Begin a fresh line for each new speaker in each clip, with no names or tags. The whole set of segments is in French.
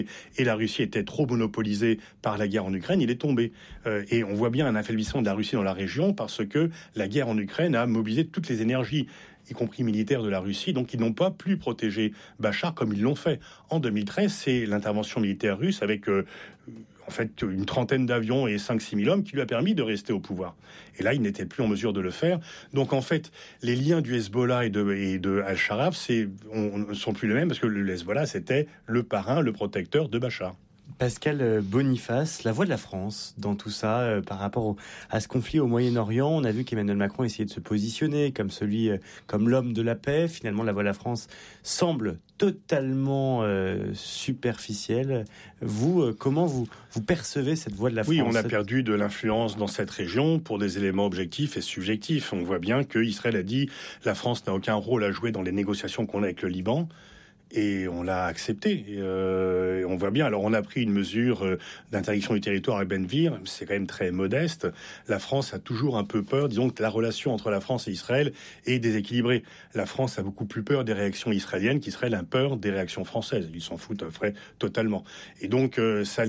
et la Russie était trop monopolisée par la guerre en Ukraine, il est tombé. Et on voit bien un affaiblissement de la Russie dans la région parce que la guerre en Ukraine a mobilisé toutes les énergies, y compris militaires de la Russie, donc ils n'ont pas pu protéger Bachar comme ils l'ont fait. En 2013, c'est l'intervention militaire russe avec en fait une trentaine d'avions et 5-6 000 hommes qui lui a permis de rester au pouvoir. Et là, il n'était plus en mesure de le faire. Donc en fait, les liens du Hezbollah et de Al-Sharaf ne sont plus les mêmes parce que le Hezbollah, c'était le parrain, le protecteur de Bachar.
Pascal Boniface, la voix de la France dans tout ça, par rapport à ce conflit au Moyen-Orient, on a vu qu'Emmanuel Macron essayait de se positionner comme l'homme de la paix. Finalement, la voix de la France semble totalement superficielle. Vous, comment vous percevez cette voix de la France ?
Oui, on a perdu de l'influence dans cette région pour des éléments objectifs et subjectifs. On voit bien qu'Israël a dit la France n'a aucun rôle à jouer dans les négociations qu'on a avec le Liban. Et on l'a accepté. On voit bien. Alors, on a pris une mesure d'interdiction du territoire à Ben Gvir. C'est quand même très modeste. La France a toujours un peu peur. Disons que la relation entre la France et Israël est déséquilibrée. La France a beaucoup plus peur des réactions israéliennes qu'Israël a peur des réactions françaises. Ils s'en foutent totalement. Et donc, ça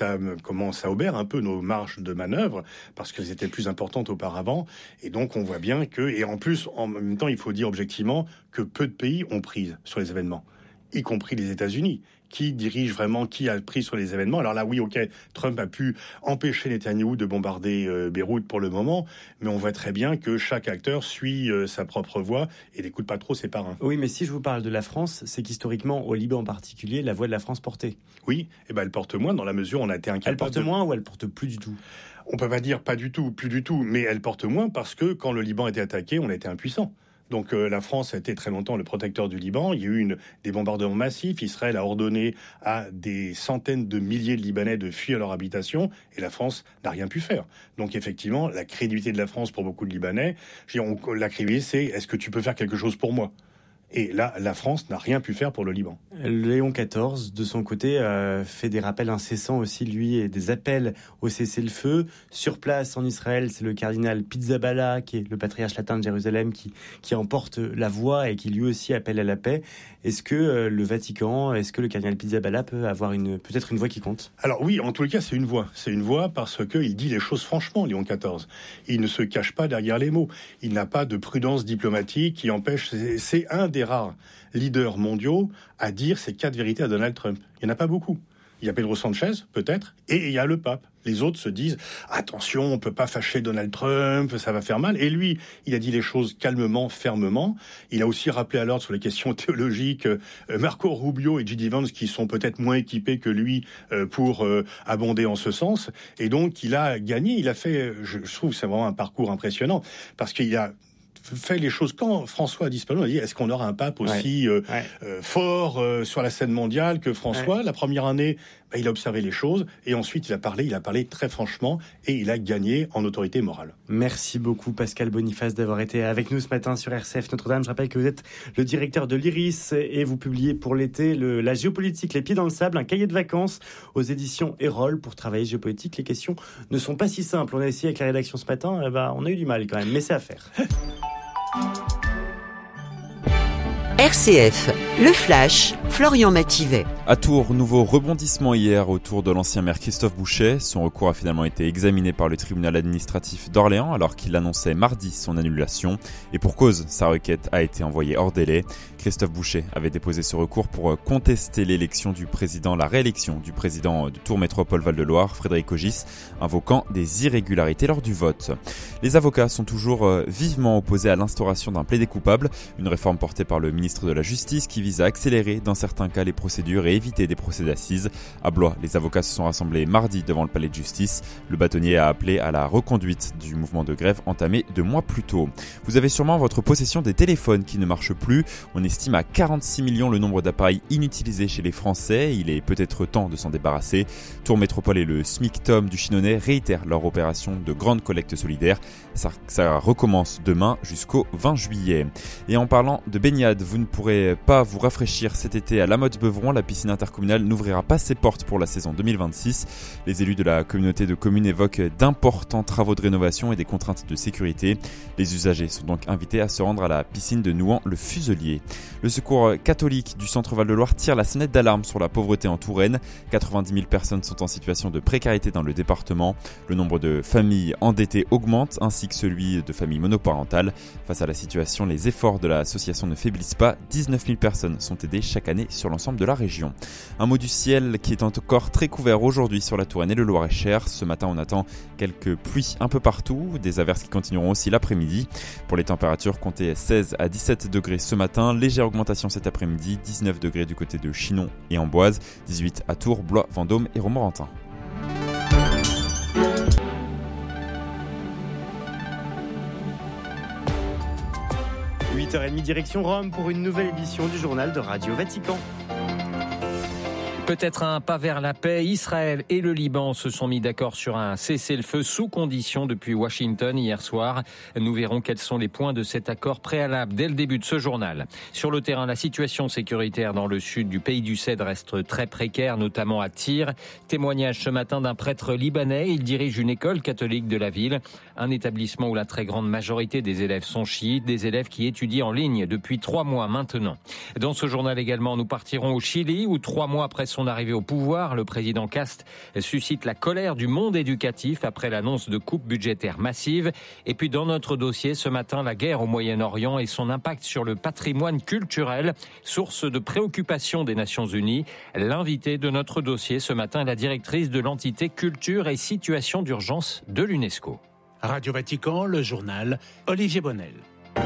obère un peu nos marges de manœuvre parce qu'elles étaient plus importantes auparavant. Et donc, on voit bien que... Et en plus, en même temps, il faut dire objectivement que peu de pays ont prise sur les événements, y compris les États-Unis. Qui dirige vraiment, qui a pris sur les événements. Alors là, oui, ok, Trump a pu empêcher Netanyahou de bombarder Beyrouth pour le moment, mais on voit très bien que chaque acteur suit sa propre voie et n'écoute pas trop ses parrains.
Oui, mais si je vous parle de la France, c'est qu'historiquement, au Liban en particulier, la voix de la France portait.
Oui, et elle porte moins dans la mesure où on a été incapable.
Elle porte moins ou elle porte plus du tout ?
On peut pas dire pas du tout, plus du tout, mais elle porte moins parce que quand le Liban était attaqué, on a été impuissant. Donc la France a été très longtemps le protecteur du Liban. Il y a eu des bombardements massifs. Israël a ordonné à des centaines de milliers de Libanais de fuir leur habitation et la France n'a rien pu faire. Donc effectivement, la crédibilité de la France pour beaucoup de Libanais, la crédibilité, c'est est-ce que tu peux faire quelque chose pour moi ? Et là, la France n'a rien pu faire pour le Liban.
Léon XIV, de son côté, fait des rappels incessants aussi, lui, et des appels au cessez-le-feu. Sur place, en Israël, c'est le cardinal Pizzaballa, qui est le patriarche latin de Jérusalem, qui emporte la voix et qui lui aussi appelle à la paix. Est-ce que le Vatican, est-ce que le cardinal Pizzaballa peut avoir peut-être une voix qui compte ?
Alors oui, en tous les cas, c'est une voix. C'est une voix parce qu'il dit les choses franchement, Léon XIV. Il ne se cache pas derrière les mots. Il n'a pas de prudence diplomatique qui empêche... C'est un des rares leaders mondiaux à dire ces 4 vérités à Donald Trump. Il n'y en a pas beaucoup. Il y a Pedro Sanchez, peut-être, et il y a le pape. Les autres se disent « Attention, on ne peut pas fâcher Donald Trump, ça va faire mal ». Et lui, il a dit les choses calmement, fermement. Il a aussi rappelé à l'ordre sur les questions théologiques Marco Rubio et J.D. Vance, qui sont peut-être moins équipés que lui pour abonder en ce sens. Et donc, il a gagné. Il a fait, je trouve que c'est vraiment un parcours impressionnant, parce qu'il a fait les choses. Quand François a disparu, on a dit est-ce qu'on aura un pape aussi fort sur la scène mondiale que François ? La première année, il a observé les choses et ensuite il a parlé très franchement et il a gagné en autorité morale.
Merci beaucoup Pascal Boniface d'avoir été avec nous ce matin sur RCF Notre-Dame. Je rappelle que vous êtes le directeur de l'Iris et vous publiez pour l'été la géopolitique, les pieds dans le sable, un cahier de vacances aux éditions Erol pour travailler géopolitique. Les questions ne sont pas si simples. On a essayé avec la rédaction ce matin, on a eu du mal quand même, mais c'est à faire.
RCF, le Flash, Florian Mathivet.
À Tours, nouveau rebondissement hier autour de l'ancien maire Christophe Bouchet. Son recours a finalement été examiné par le tribunal administratif d'Orléans alors qu'il annonçait mardi son annulation. Et pour cause, sa requête a été envoyée hors délai. Christophe Bouchet avait déposé ce recours pour contester la réélection du président de Tours Métropole Val-de-Loire, Frédéric Ogis, invoquant des irrégularités lors du vote. Les avocats sont toujours vivement opposés à l'instauration d'un plaidé coupable, une réforme portée par le ministre de la Justice qui vise à accélérer dans certains cas les procédures et éviter des procès d'assises. À Blois, les avocats se sont rassemblés mardi devant le palais de justice. Le bâtonnier a appelé à la reconduite du mouvement de grève entamé 2 mois plus tôt. Vous avez sûrement en votre possession des téléphones qui ne marchent plus. On estime à 46 millions le nombre d'appareils inutilisés chez les Français. Il est peut-être temps de s'en débarrasser. Tours Métropole et le SMICTOM du Chinonais réitèrent leur opération de grande collecte solidaire. Ça recommence demain jusqu'au 20 juillet. Et en parlant de baignade, vous ne pourrez pas vous rafraîchir cet été à La Motte-Beuvron, la piscine intercommunale n'ouvrira pas ses portes pour la saison 2026. Les élus de la communauté de communes évoquent d'importants travaux de rénovation et des contraintes de sécurité. Les usagers sont donc invités à se rendre à la piscine de Nouan-le-Fuselier. Le secours catholique du centre Val-de-Loire tire la sonnette d'alarme sur la pauvreté en Touraine. 90 000 personnes sont en situation de précarité dans le département. Le nombre de familles endettées augmente, ainsi que celui de familles monoparentales. Face à la situation, les efforts de l'association ne faiblissent pas. 19 000 personnes sont aidées chaque année sur l'ensemble de la région. Un mot du ciel qui est encore très couvert aujourd'hui sur la Touraine et le Loir-et-Cher. Ce matin, on attend quelques pluies un peu partout, des averses qui continueront aussi l'après-midi. Pour les températures, comptez 16 à 17 degrés ce matin, légère augmentation cet après-midi, 19 degrés du côté de Chinon et Amboise, 18 à Tours, Blois, Vendôme et Romorantin.
– 8h30 direction Rome pour une nouvelle édition du journal de Radio Vatican.
Peut-être un pas vers la paix. Israël et le Liban se sont mis d'accord sur un cessez-le-feu sous condition depuis Washington hier soir. Nous verrons quels sont les points de cet accord préalable dès le début de ce journal. Sur le terrain, la situation sécuritaire dans le sud du pays du Cèdre reste très précaire, notamment à Tyr. Témoignage ce matin d'un prêtre libanais. Il dirige une école catholique de la ville, un établissement où la très grande majorité des élèves sont chiites, des élèves qui étudient en ligne depuis 3 mois maintenant. Dans ce journal également, nous partirons au Chili où 3 mois après son arrivée au pouvoir, le président Kast suscite la colère du monde éducatif après l'annonce de coupes budgétaires massives. Et puis dans notre dossier ce matin, la guerre au Moyen-Orient et son impact sur le patrimoine culturel, source de préoccupation des Nations Unies. L'invitée de notre dossier ce matin est la directrice de l'entité Culture et Situation d'urgence de l'UNESCO.
Radio Vatican, le journal, Olivier Bonnel.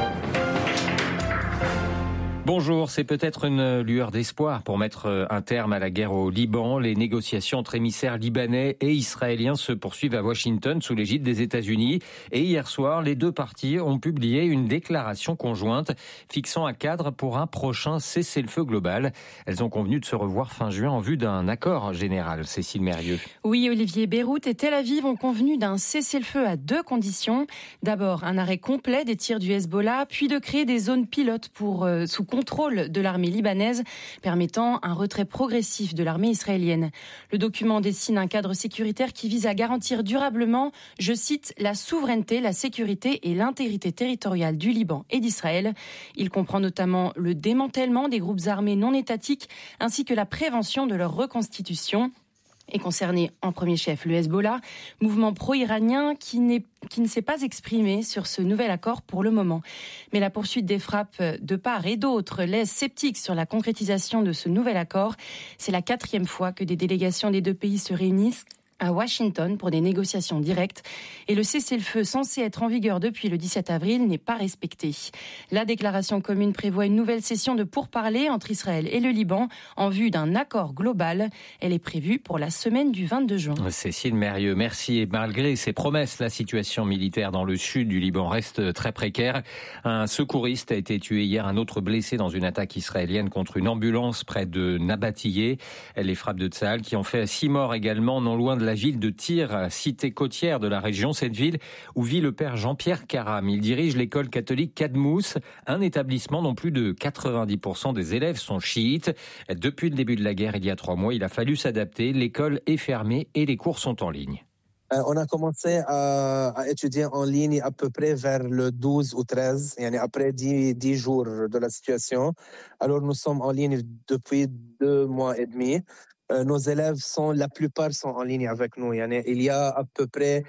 Bonjour, c'est peut-être une lueur d'espoir pour mettre un terme à la guerre au Liban. Les négociations entre émissaires libanais et israéliens se poursuivent à Washington sous l'égide des États-Unis. Et hier soir, les deux parties ont publié une déclaration conjointe fixant un cadre pour un prochain cessez-le-feu global. Elles ont convenu de se revoir fin juin en vue d'un accord général. Cécile Mérieux.
Oui, Olivier, Beyrouth et Tel Aviv ont convenu d'un cessez-le-feu à 2 conditions. D'abord, un arrêt complet des tirs du Hezbollah, puis de créer des zones pilotes sous contrôle de l'armée libanaise, permettant un retrait progressif de l'armée israélienne. Le document dessine un cadre sécuritaire qui vise à garantir durablement, je cite, la souveraineté, la sécurité et l'intégrité territoriale du Liban et d'Israël. Il comprend notamment le démantèlement des groupes armés non étatiques ainsi que la prévention de leur reconstitution. Est concerné en premier chef le Hezbollah, mouvement pro-iranien qui ne s'est pas exprimé sur ce nouvel accord pour le moment. Mais la poursuite des frappes de part et d'autre laisse sceptiques sur la concrétisation de ce nouvel accord. C'est la 4e fois que des délégations des deux pays se réunissent à Washington pour des négociations directes. Et le cessez-le-feu censé être en vigueur depuis le 17 avril n'est pas respecté. La déclaration commune prévoit une nouvelle session de pourparlers entre Israël et le Liban en vue d'un accord global. Elle est prévue pour la semaine du 22 juin.
Cécile Mérieux, merci. Et malgré ces promesses, la situation militaire dans le sud du Liban reste très précaire. Un secouriste a été tué hier, un autre blessé dans une attaque israélienne contre une ambulance près de Nabatillé. Les frappes de Tsahal qui ont fait 6 morts également, non loin de la ville de Tyr, cité côtière de la région, cette ville où vit le père Jean-Pierre Karam. Il dirige l'école catholique Kadmous, un établissement dont plus de 90% des élèves sont chiites. Depuis le début de la guerre, il y a 3 mois, il a fallu s'adapter. L'école est fermée et les cours sont en ligne.
On a commencé à étudier en ligne à peu près vers le 12 ou 13, après 10 jours de la situation. Alors nous sommes en ligne depuis 2 mois et demi. Nos élèves la plupart sont en ligne avec nous. Il y a à peu près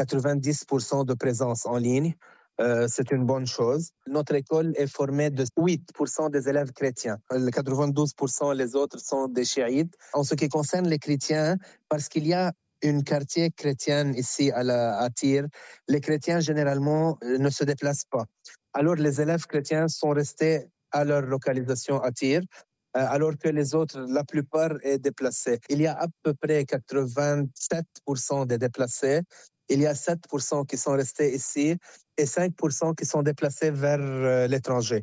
90% de présence en ligne. C'est une bonne chose. Notre école est formée de 8% des élèves chrétiens. 92% les autres sont des chiites. En ce qui concerne les chrétiens, parce qu'il y a une quartier chrétienne ici à Tyr, les chrétiens généralement ne se déplacent pas. Alors les élèves chrétiens sont restés à leur localisation à Tyr, alors que les autres, la plupart, est déplacée. Il y a à peu près 87% des déplacés. Il y a 7% qui sont restés ici et 5% qui sont déplacés vers l'étranger,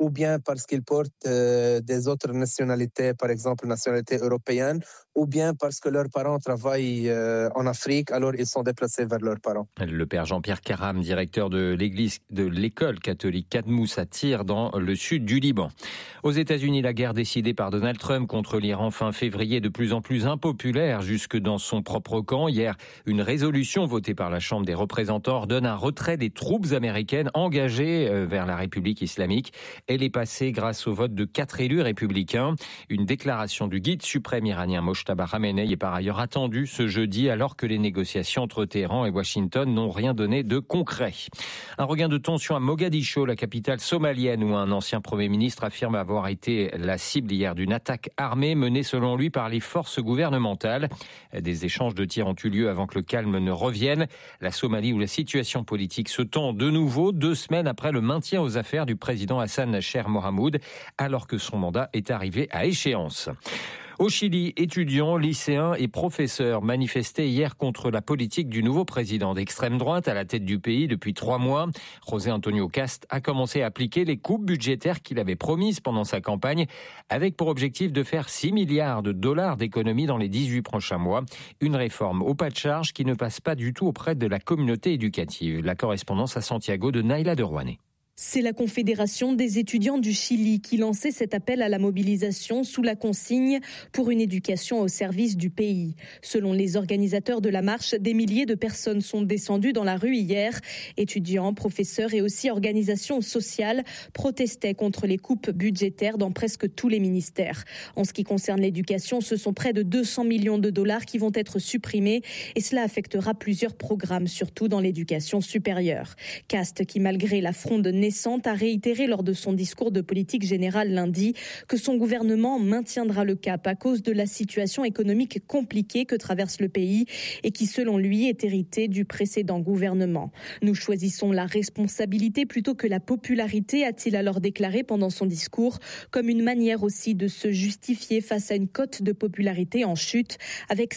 ou bien parce qu'ils portent des autres nationalités, par exemple nationalité européenne, ou bien parce que leurs parents travaillent en Afrique, alors ils sont déplacés vers leurs parents.
Le père Jean-Pierre Karam, directeur de l'école catholique Kadmous à Tyr, dans le sud du Liban. Aux États-Unis, la guerre décidée par Donald Trump contre l'Iran fin février est de plus en plus impopulaire jusque dans son propre camp. Hier, une résolution votée par la Chambre des représentants ordonne un retrait des troupes américaines engagées vers la République islamique. Elle est passée grâce au vote de 4 élus républicains. Une déclaration du guide suprême iranien Mojtaba Khamenei est par ailleurs attendue ce jeudi alors que les négociations entre Téhéran et Washington n'ont rien donné de concret. Un regain de tension à Mogadiscio, la capitale somalienne, où un ancien Premier ministre affirme avoir été la cible hier d'une attaque armée menée selon lui par les forces gouvernementales. Des échanges de tirs ont eu lieu avant que le calme ne revienne. La Somalie, où la situation politique se tend de nouveau 2 semaines après le maintien aux affaires du président Hassan Cheikh Mohamoud, alors que son mandat est arrivé à échéance. Au Chili, étudiants, lycéens et professeurs manifestaient hier contre la politique du nouveau président d'extrême droite à la tête du pays depuis 3 mois. José Antonio Cast a commencé à appliquer les coupes budgétaires qu'il avait promises pendant sa campagne, avec pour objectif de faire 6 milliards de dollars d'économies dans les 18 prochains mois. Une réforme au pas de charge qui ne passe pas du tout auprès de la communauté éducative. La correspondance à Santiago de Naïla de Rouanet.
C'est la Confédération des étudiants du Chili qui lançait cet appel à la mobilisation sous la consigne pour une éducation au service du pays. Selon les organisateurs de la marche, des milliers de personnes sont descendues dans la rue hier. Étudiants, professeurs et aussi organisations sociales protestaient contre les coupes budgétaires dans presque tous les ministères. En ce qui concerne l'éducation, ce sont près de 200 millions de dollars qui vont être supprimés et cela affectera plusieurs programmes, surtout dans l'éducation supérieure. Cast, qui malgré la fronde naissante, a réitéré lors de son discours de politique générale lundi que son gouvernement maintiendra le cap à cause de la situation économique compliquée que traverse le pays et qui, selon lui, est héritée du précédent gouvernement. Nous choisissons la responsabilité plutôt que la popularité, a-t-il alors déclaré pendant son discours, comme une manière aussi de se justifier face à une cote de popularité en chute avec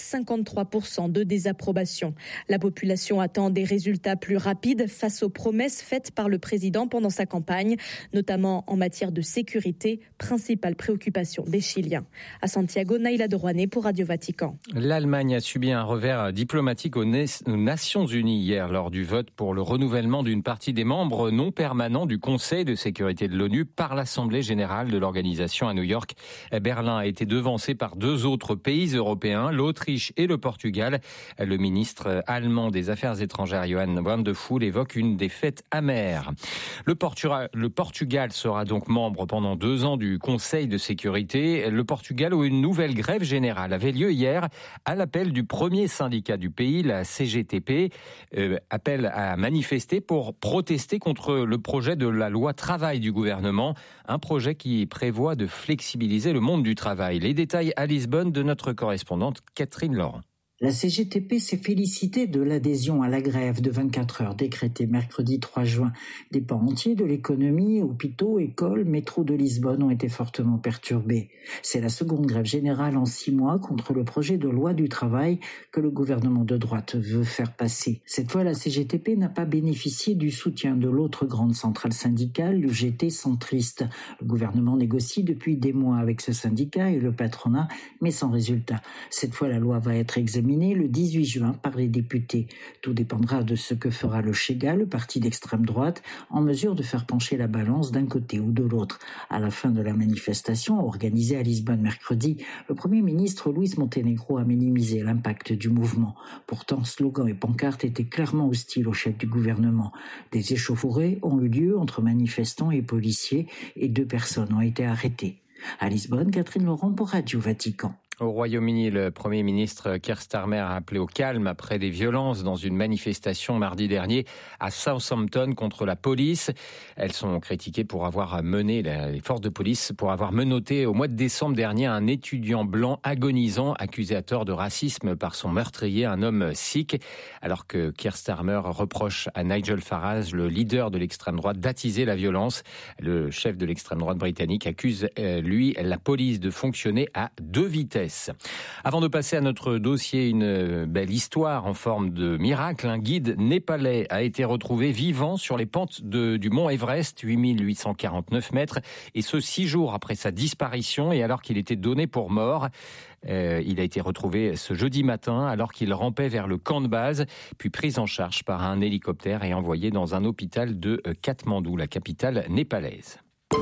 53% de désapprobation. La population attend des résultats plus rapides face aux promesses faites par le président pendant sa campagne, notamment en matière de sécurité, principale préoccupation des Chiliens. À Santiago, Naïla de Rouanet pour Radio Vatican.
L'Allemagne a subi un revers diplomatique aux Nations Unies hier lors du vote pour le renouvellement d'une partie des membres non permanents du Conseil de sécurité de l'ONU par l'Assemblée générale de l'organisation à New York. Berlin a été devancé par 2 autres pays européens, l'Autriche et le Portugal. Le ministre allemand des Affaires étrangères, Johann van de Pful, évoque une défaite amère. Le Portugal sera donc membre pendant 2 ans du Conseil de sécurité. Le Portugal, où une nouvelle grève générale avait lieu hier à l'appel du premier syndicat du pays, la CGTP, appelle à manifester pour protester contre le projet de la loi travail du gouvernement, un projet qui prévoit de flexibiliser le monde du travail. Les détails à Lisbonne de notre correspondante Catherine Laurent.
La CGTP s'est félicitée de l'adhésion à la grève de 24 heures décrétée mercredi 3 juin. Des pans entiers de l'économie, hôpitaux, écoles, métro de Lisbonne ont été fortement perturbés. C'est la seconde grève générale en 6 mois contre le projet de loi du travail que le gouvernement de droite veut faire passer. Cette fois, la CGTP n'a pas bénéficié du soutien de l'autre grande centrale syndicale, l'UGT centriste. Le gouvernement négocie depuis des mois avec ce syndicat et le patronat, mais sans résultat. Cette fois, la loi va être examinée le 18 juin par les députés. Tout dépendra de ce que fera le Chega, le parti d'extrême droite, en mesure de faire pencher la balance d'un côté ou de l'autre. À la fin de la manifestation organisée à Lisbonne mercredi, le Premier ministre Luis Montenegro a minimisé l'impact du mouvement. Pourtant, slogans et pancartes étaient clairement hostiles au chef du gouvernement. Des échauffourées ont eu lieu entre manifestants et policiers et 2 personnes ont été arrêtées. À Lisbonne, Catherine Laurent pour Radio Vatican.
Au Royaume-Uni, le Premier ministre Keir Starmer a appelé au calme après des violences dans une manifestation mardi dernier à Southampton contre la police. Elles sont critiquées pour avoir les forces de police, pour avoir menotté au mois de décembre dernier un étudiant blanc agonisant, accusé à tort de racisme par son meurtrier, un homme sikh, alors que Keir Starmer reproche à Nigel Farage, le leader de l'extrême droite, d'attiser la violence. Le chef de l'extrême droite britannique accuse, lui, la police de fonctionner à 2 vitesses. Angeles. Avant de passer à notre dossier, une belle histoire en forme de miracle. Un guide népalais a été retrouvé vivant sur les pentes du mont Everest, 8849 mètres, et ce 6 jours après sa disparition et alors qu'il était donné pour mort. Il a été retrouvé ce jeudi matin alors qu'il rampait vers le camp de base, puis pris en charge par un hélicoptère et envoyé dans un hôpital de Katmandou, la capitale népalaise.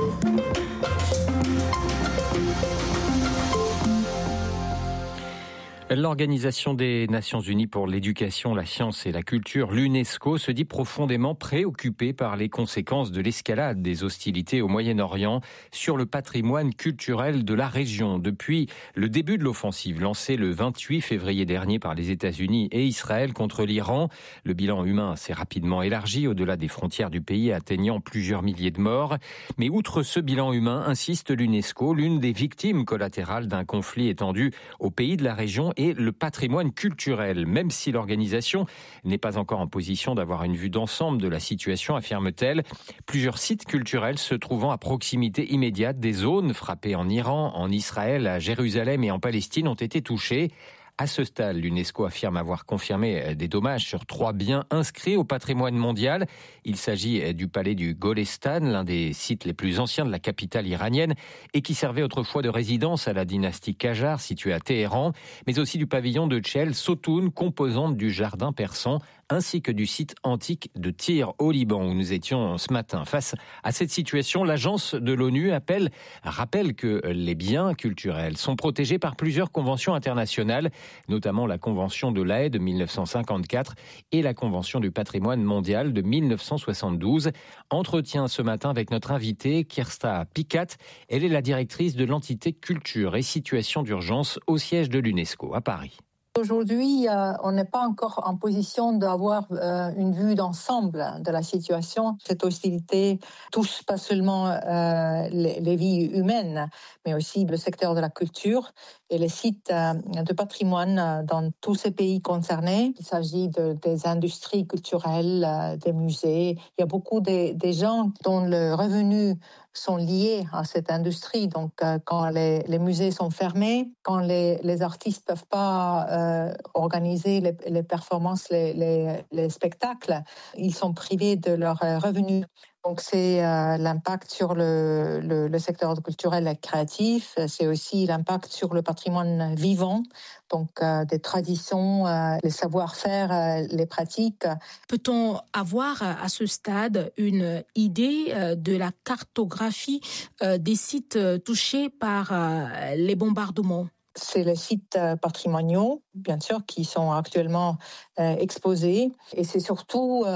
L'Organisation des Nations Unies pour l'éducation, la science et la culture, l'UNESCO, se dit profondément préoccupée par les conséquences de l'escalade des hostilités au Moyen-Orient sur le patrimoine culturel de la région. Depuis le début de l'offensive lancée le 28 février dernier par les États-Unis et Israël contre l'Iran, le bilan humain s'est rapidement élargi au-delà des frontières du pays, atteignant plusieurs milliers de morts. Mais outre ce bilan humain, insiste l'UNESCO, l'une des victimes collatérales d'un conflit étendu au pays de la région et le patrimoine culturel. Même si l'organisation n'est pas encore en position d'avoir une vue d'ensemble de la situation, affirme-t-elle, plusieurs sites culturels se trouvant à proximité immédiate des zones frappées en Iran, en Israël, à Jérusalem et en Palestine ont été touchés. À ce stade, l'UNESCO affirme avoir confirmé des dommages sur 3 biens inscrits au patrimoine mondial. Il s'agit du palais du Golestan, l'un des sites les plus anciens de la capitale iranienne et qui servait autrefois de résidence à la dynastie Qajar située à Téhéran, mais aussi du pavillon de Tchel Sotoun, composante du jardin persan, ainsi que du site antique de Tyr au Liban où nous étions ce matin. Face à cette situation, l'agence de l'ONU rappelle que les biens culturels sont protégés par plusieurs conventions internationales, notamment la Convention de La Haye de 1954 et la Convention du patrimoine mondial de 1972. Entretien ce matin avec notre invitée Kirsta Picat. Elle est la directrice de l'entité Culture et Situation d'urgence au siège de l'UNESCO à Paris.
Aujourd'hui, on n'est pas encore en position d'avoir une vue d'ensemble de la situation. Cette hostilité touche pas seulement les vies humaines, mais aussi le secteur de la culture et les sites de patrimoine dans tous ces pays concernés. Il s'agit des industries culturelles, des musées. Il y a beaucoup de gens dont le revenu sont liés à cette industrie. Donc, quand les musées sont fermés, quand les artistes peuvent pas organiser les performances, les spectacles, ils sont privés de leurs revenus. Donc, c'est l'impact sur le secteur culturel et créatif. C'est aussi l'impact sur le patrimoine vivant, donc des traditions, les savoir-faire, les pratiques.
Peut-on avoir à ce stade une idée de la cartographie des sites touchés par les bombardements ?
C'est les sites patrimoniaux, bien sûr, qui sont actuellement exposés. Et c'est surtout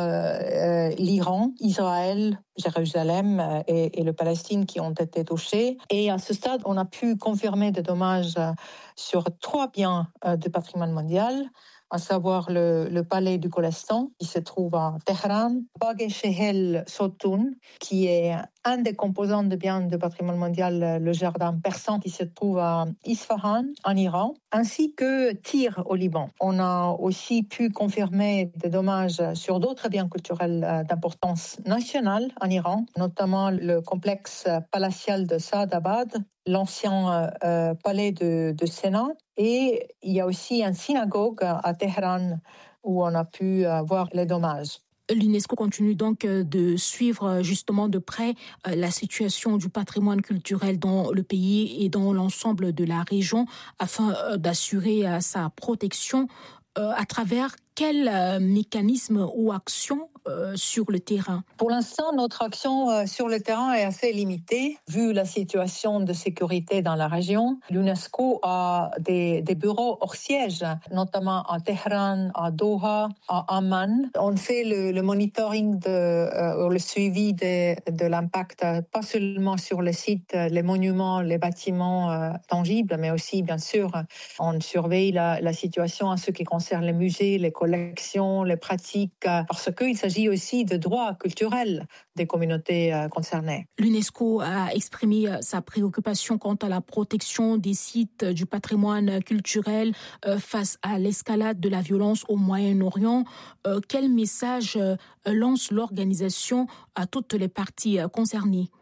l'Iran, Israël, Jérusalem et le Palestine qui ont été touchés. Et à ce stade, on a pu confirmer des dommages sur 3 biens de patrimoine mondial, à savoir le palais du Golestan, qui se trouve à Téhéran, Bagh Shehel Sotoun, qui est un des composants de biens de patrimoine mondial, le jardin persan, qui se trouve à Isfahan, en Iran, ainsi que Tyr au Liban. On a aussi pu confirmer des dommages sur d'autres biens culturels d'importance nationale en Iran, notamment le complexe palatial de Saadabad, l'ancien palais de Sénat, et il y a aussi une synagogue à Téhéran où on a pu voir les dommages.
L'UNESCO continue donc de suivre justement de près la situation du patrimoine culturel dans le pays et dans l'ensemble de la région afin d'assurer sa protection à travers quel mécanisme ou action sur le terrain?
Pour l'instant, notre action sur le terrain est assez limitée. Vu la situation de sécurité dans la région, l'UNESCO a des bureaux hors siège, notamment à Téhéran, à Doha, à Amman. On fait le monitoring, le suivi de l'impact, pas seulement sur les sites, les monuments, les bâtiments tangibles, mais aussi, bien sûr, on surveille la situation en ce qui concerne les musées, les collections, les pratiques, parce qu'il s'agit aussi de droits culturels des communautés concernées.
L'UNESCO a exprimé sa préoccupation quant à la protection des sites du patrimoine culturel face à l'escalade de la violence au Moyen-Orient. Quel message lance l'organisation à toutes les parties concernées?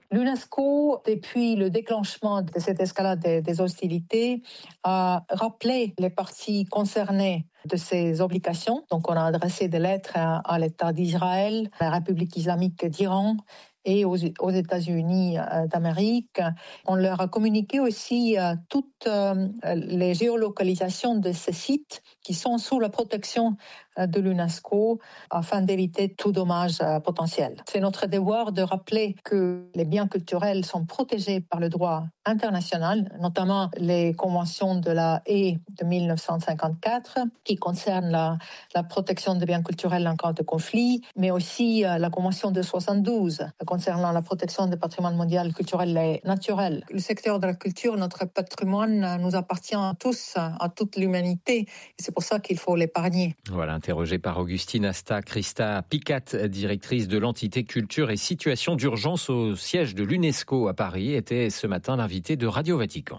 L'UNESCO, depuis le déclenchement de cette escalade des hostilités, a rappelé les parties concernées de ces obligations. Donc, on a adressé des lettres à l'État d'Israël, à la République islamique d'Iran et aux États-Unis d'Amérique. On leur a communiqué aussi toutes les géolocalisations de ces sites qui sont sous la protection de l'UNESCO afin d'éviter tout dommage potentiel. C'est notre devoir de rappeler que les biens culturels sont protégés par le droit international, notamment les conventions de la Haye de 1954 qui concernent la protection des biens culturels en cas de conflit, mais aussi la convention de 72 concernant la protection du patrimoine mondial culturel et naturel. Le secteur de la culture, notre patrimoine, nous appartient à tous, à toute l'humanité, et c'est pour ça qu'il faut l'épargner.
Voilà, interrogée par Augustine Asta, Christa Picat, directrice de l'entité culture et situation d'urgence au siège de l'UNESCO à Paris, était ce matin l'invitée de Radio Vatican.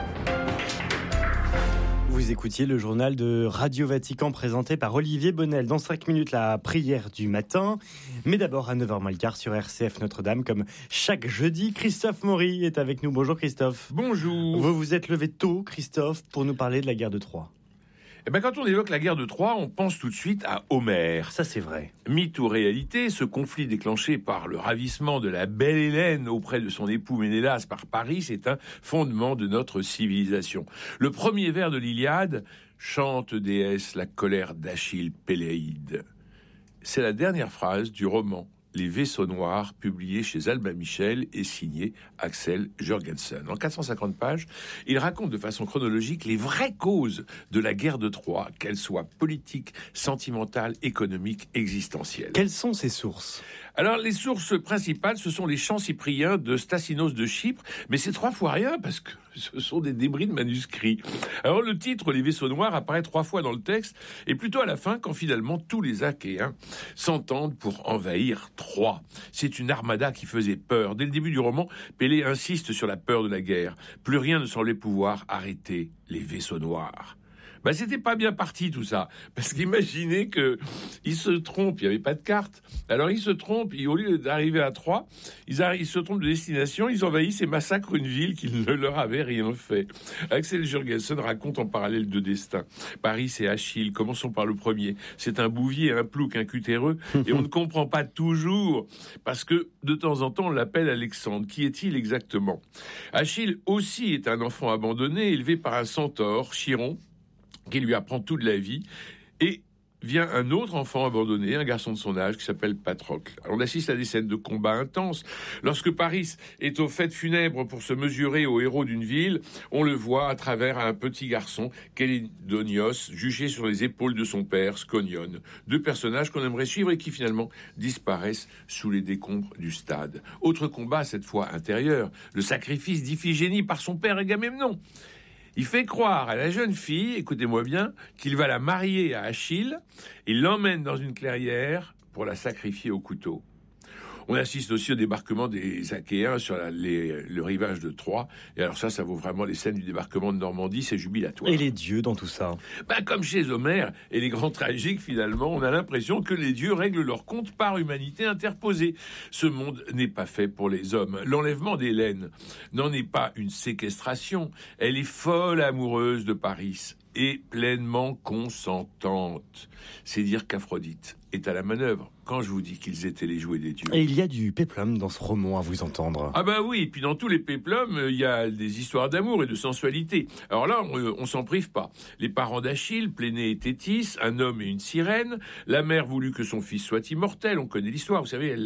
Vous écoutiez le journal de Radio Vatican présenté par Olivier Bonnel. Dans 5 minutes, la prière du matin. Mais d'abord, à 9h moins le quart sur RCF Notre-Dame, comme chaque jeudi, Christophe Maury est avec nous. Bonjour Christophe.
Bonjour.
Vous vous êtes levé tôt, Christophe, pour nous parler de la guerre de Troie.
Quand on évoque la guerre de Troie, on pense tout de suite à Homère.
Ça, c'est vrai.
Mythe ou réalité, ce conflit déclenché par le ravissement de la belle Hélène auprès de son époux Ménélas par Paris, c'est un fondement de notre civilisation. Le premier vers de l'Iliade chante déesse la colère d'Achille Péléide. C'est la dernière phrase du roman Les Vaisseaux Noirs, publié chez Albin Michel et signé Axel Jørgensen. En 450 pages, il raconte de façon chronologique les vraies causes de la guerre de Troie, qu'elles soient politiques, sentimentales, économiques, existentielles.
Quelles sont ces sources ?
Alors, les sources principales, ce sont les chants cypriens de Stassinos de Chypre, mais c'est 3 fois rien, parce que ce sont des débris de manuscrits. Alors, le titre, Les Vaisseaux Noirs, apparaît 3 fois dans le texte, et plutôt à la fin, quand finalement tous les Achéens s'entendent pour envahir Troie. C'est une armada qui faisait peur. Dès le début du roman, Pélée insiste sur la peur de la guerre. Plus rien ne semblait pouvoir arrêter les Vaisseaux Noirs. C'était pas bien parti tout ça, parce qu'imaginez que ils se trompent, il y avait pas de carte. Alors ils se trompent, et au lieu d'arriver à Troie, ils se trompent de destination, ils envahissent et massacrent une ville qui ne leur avait rien fait. Axel Jørgensen raconte en parallèle 2 destins. Paris et Achille, commençons par le premier. C'est un bouvier, un plouc, un cutéreux, et on ne comprend pas toujours, parce que de temps en temps on l'appelle Alexandre. Qui est-il exactement ? Achille aussi est un enfant abandonné, élevé par un centaure, Chiron, qui lui apprend toute la vie, et vient un autre enfant abandonné, un garçon de son âge, qui s'appelle Patrocle. Alors, on assiste à des scènes de combat intenses. Lorsque Paris est aux fêtes funèbres pour se mesurer aux héros d'une ville, on le voit à travers un petit garçon, Kélidonios, jugé sur les épaules de son père, Sconion. 2 personnages qu'on aimerait suivre et qui finalement disparaissent sous les décombres du stade. Autre combat, cette fois intérieur, le sacrifice d'Iphigénie par son père Agamemnon. Il fait croire à la jeune fille, écoutez-moi bien, qu'il va la marier à Achille. Il l'emmène dans une clairière pour la sacrifier au couteau. On assiste aussi au débarquement des Achéens sur le rivage de Troie. Et alors ça vaut vraiment les scènes du débarquement de Normandie, c'est jubilatoire.
Et les dieux dans tout ça ?
Comme chez Homère et les grands tragiques, finalement, on a l'impression que les dieux règlent leur compte par humanité interposée. Ce monde n'est pas fait pour les hommes. L'enlèvement d'Hélène n'en est pas une séquestration. Elle est folle amoureuse de Paris et pleinement consentante. C'est dire qu'Aphrodite est à la manœuvre quand je vous dis qu'ils étaient les jouets des dieux.
Et il y a du péplum dans ce roman, à vous entendre.
Oui, et puis dans tous les péplums, il y a des histoires d'amour et de sensualité. Alors là, on s'en prive pas. Les parents d'Achille, Plénée et Thétis, un homme et une sirène. La mère voulut que son fils soit immortel, on connaît l'histoire, vous savez, elle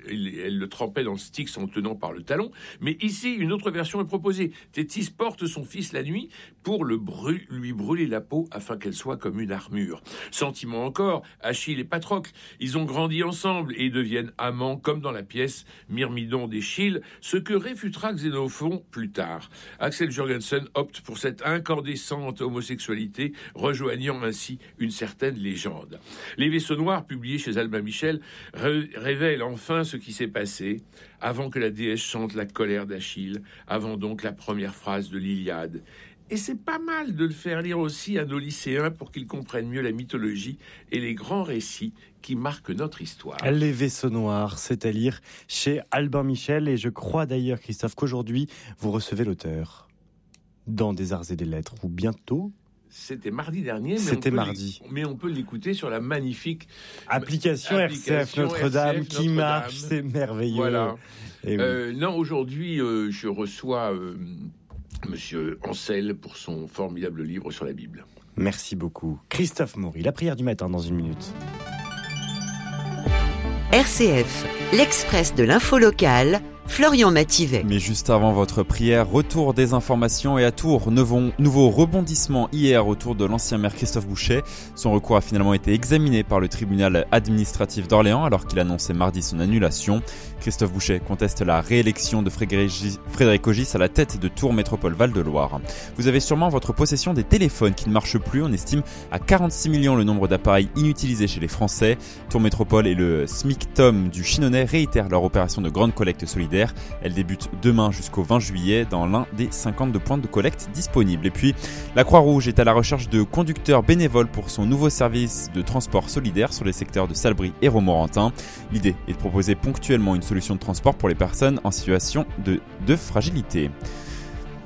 le trempait dans le Styx en le tenant par le talon. Mais ici, une autre version est proposée. Thétis porte son fils la nuit pour lui brûler la peau afin qu'elle soit comme une armure. Sentiment encore, Achille et Patrocle, ils ont grandi ensemble et deviennent amants comme dans la pièce Myrmidon d'Échille, ce que réfutera Xénophon plus tard. Axel Jørgensen opte pour cette incandescente homosexualité, rejoignant ainsi une certaine légende. Les Vaisseaux Noirs, publiés chez Albin Michel, révèlent enfin ce qui s'est passé avant que la déesse chante la colère d'Achille, avant donc la première phrase de l'Iliade. Et c'est pas mal de le faire lire aussi à nos lycéens pour qu'ils comprennent mieux la mythologie et les grands récits qui marquent notre histoire.
Les vaisseaux noirs, c'est à lire chez Albin Michel. Et je crois d'ailleurs, Christophe, qu'aujourd'hui, vous recevez l'auteur dans Des Arts et des Lettres, ou bientôt.
C'était mardi dernier. Mais on peut l'écouter sur la magnifique
application RCF Notre-Dame qui marche, c'est merveilleux.
Voilà.
Et oui.
Non, aujourd'hui, je reçois Monsieur Ancel pour son formidable livre sur la Bible.
Merci beaucoup. Christophe Maury, la prière du matin dans une minute.
RCF, l'Express de l'info locale, Florian Mativet.
Mais juste avant votre prière, retour des informations et à Tours, nouveau rebondissement hier autour de l'ancien maire Christophe Bouchet. Son recours a finalement été examiné par le tribunal administratif d'Orléans alors qu'il annonçait mardi son annulation. Christophe Bouchet conteste la réélection de Frédéric Ogis à la tête de Tours Métropole Val-de-Loire. Vous avez sûrement en votre possession des téléphones qui ne marchent plus. On estime à 46 millions le nombre d'appareils inutilisés chez les Français. Tours Métropole et le SMICTOM du Chinonais réitèrent leur opération de grande collecte solidaire. Elle débute demain jusqu'au 20 juillet dans l'un des 52 points de collecte disponibles. Et puis, la Croix-Rouge est à la recherche de conducteurs bénévoles pour son nouveau service de transport solidaire sur les secteurs de Salbris et Romorantin. L'idée est de proposer ponctuellement une solution de transport pour les personnes en situation de fragilité.